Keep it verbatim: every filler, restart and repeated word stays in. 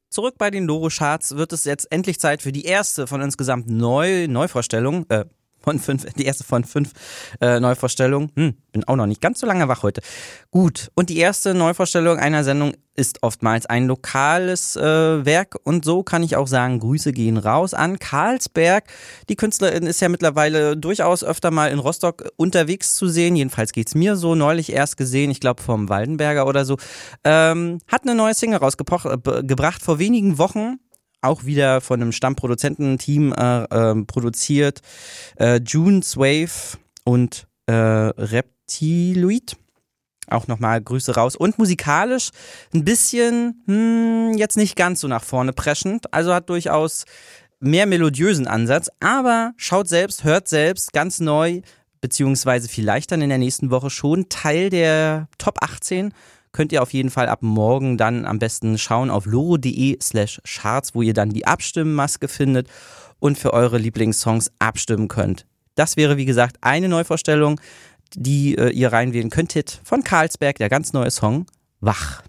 zurück bei den Loro-Charts wird es jetzt endlich Zeit für die erste von insgesamt neu Neuvorstellungen, äh, von fünf, die erste von fünf äh, Neuvorstellungen. Hm, bin auch noch nicht ganz so lange wach heute. Gut, und die erste Neuvorstellung einer Sendung ist oftmals ein lokales äh, Werk und so kann ich auch sagen, Grüße gehen raus an Carlsberg. Die Künstlerin ist ja mittlerweile durchaus öfter mal in Rostock unterwegs zu sehen, jedenfalls geht's mir so, neulich erst gesehen, ich glaube vom Waldenberger oder so. Ähm, hat eine neue Single rausgebracht vor wenigen Wochen. Auch wieder von einem Stammproduzententeam äh, äh, produziert. Äh, June's Wave und äh, Reptiloid. Auch nochmal Grüße raus. Und musikalisch ein bisschen, hm, jetzt nicht ganz so nach vorne preschend. Also hat durchaus mehr melodiösen Ansatz. Aber schaut selbst, hört selbst, ganz neu, beziehungsweise vielleicht dann in der nächsten Woche schon Teil der Top achtzehn. Könnt ihr auf jeden Fall ab morgen dann am besten schauen auf loro.de slash charts, wo ihr dann die Abstimmmaske findet und für eure Lieblingssongs abstimmen könnt. Das wäre, wie gesagt, eine Neuvorstellung, die äh, ihr reinwählen könntet von Carlsberg, der ganz neue Song Wach.